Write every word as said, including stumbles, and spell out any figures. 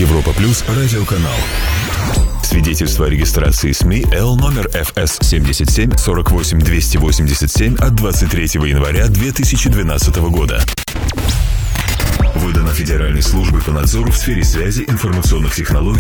Европа Плюс радиоканал. Свидетельство о регистрации СМИ Л номер эф эс семьдесят семь сорок восемь двести восемьдесят семь от двадцать третьего января две тысячи двенадцатого года. Выдано Федеральной службой по надзору в сфере связи, информационных технологий